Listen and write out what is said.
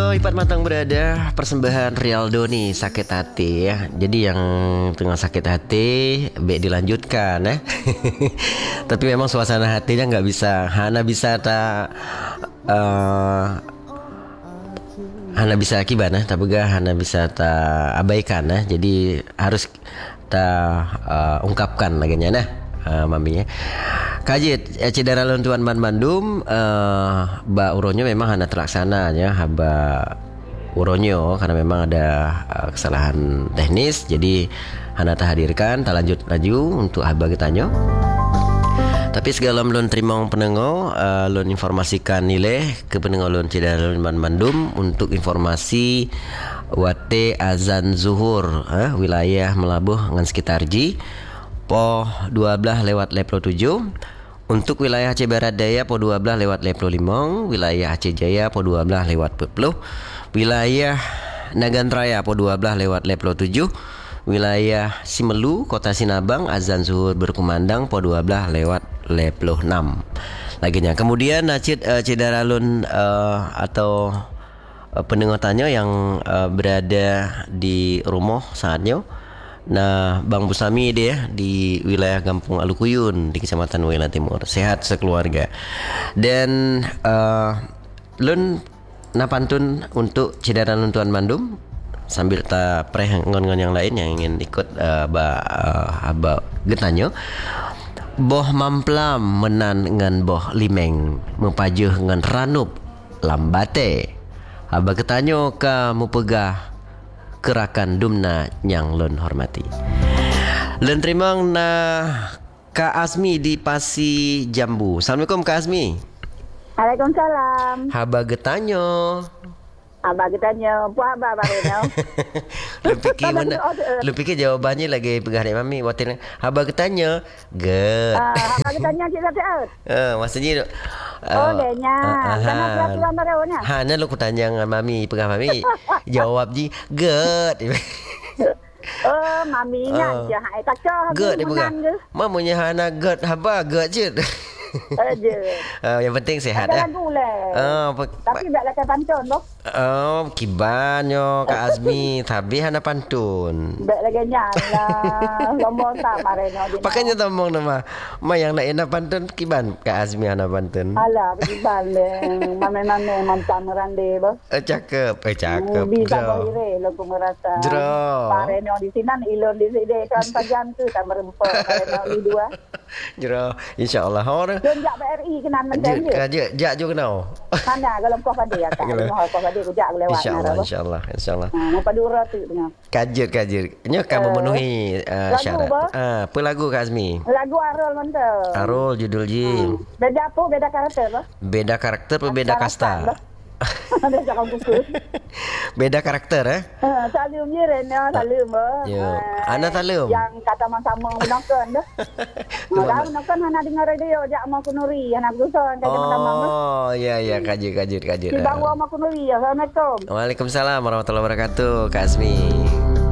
Halo Ipat Matang Berada, persembahan Rialdo nih, sakit hati ya. Jadi yang tengah sakit hati baik dilanjutkan ya. Tapi memang suasana hatinya nggak bisa. Hana bisa kibana, tapi gak Hana bisa ta abaikan ya. Jadi harus ta ungkapkan lagi nah, maminya. Kajit cedera luntuan ban Bandung ba uronyo memang hana terlaksana ya haba uronyo karena memang ada kesalahan teknis, jadi hana hadirkan tak lanjut laju untuk haba getanyo. Tapi segala lon terima penengau lon informasikan nilai ke penengau lon cedera luntuan Bandung untuk informasi wate azan zuhur wilayah Melabuh ngan sekitar Ji po 12 lewat leplo 7. Untuk wilayah Aceh Barat Daya po 12 lewat leplo 5, wilayah Aceh Jaya po 12 lewat 40, wilayah Nagan Raya po 12 lewat leplo 7, wilayah Simelu Kota Sinabang azan zuhur berkumandang po 12 lewat leplo 6. Laginya kemudian cedera lun atau pendengarannya yang berada di rumah saatnya. Nah, Bang Busami dia di wilayah Kampung Alukuyun di Kecamatan Wela Timur. Sehat sekeluarga. Dan lun napantun untuk cedera luntuan Bandung sambil ta preh ngon-ngon yang lain yang ingin ikut aba getanyo. Boh mamplam menan ngan boh limeng mepajuh ngan ranup lambate. Aba getanyo ka mupegah kerakan dumna yang lon hormati. Lon terimang na Kak Azmi di Pasi Jambu. Assalamualaikum Kak Azmi. Waalaikumsalam. Haba getanyo. Abah kitanya puah abah bareno. Lu pikir jawabannya lagi pegah dek mami watin haba getanyo. Get. Abah kitanya kita tahu. Maksudnya denya. Karena peraturan barunya. Hanya lu kutanya dengan mami pegah mami jawab ji get. Maminya aja hai kacau. Get dia pegah. Mamunya hana get haba get je. Yang penting sehat ya. Tapi tak lakukan pantun loh. Kibanyo Kak Azmi tapi hana pantun. Tak lagi nyala. Lombong tak mareno. Pakainya tomong nama. Ma yang nak enak pantun kiban Kak Azmi hana pantun. Alah kiban le. Mame mantan rande loh. Cakep. Bisa boleh lo ku merasa. Mareno di sini ilon di sini kan panjang tu tak merempah mareno di dua. Jero insyaallah hor. Jak BRI kenan mentang je. Jak jo kenau. Mana kalau kau pada ya tak. Kau pada ku jak lewat. Insyaallah. Apa dura tu tengah. Kajir. Nya kan memenuhi syarat. Apa lagu Kak Azmi? Lagu Arul mantap. Arul judul ji. Beda apa? Beda karakter loh. Beda karakter atau beda kasta? Ada jangan khusus. Beda karakter Salim je Rena, salim Ana salim. Yang kata sama-sama menakan dah. Dah menakan Hana dengar radio jak mau kunuri anak dusun kaji pertama. Ya kajir. Di bawah mau kunuri. Assalamualaikum. Waalaikumsalam warahmatullahi wabarakatuh Kak Azmi.